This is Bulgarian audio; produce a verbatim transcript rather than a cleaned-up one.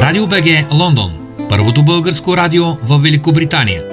Радио БГ Лондон. Първото българско радио в Великобритания.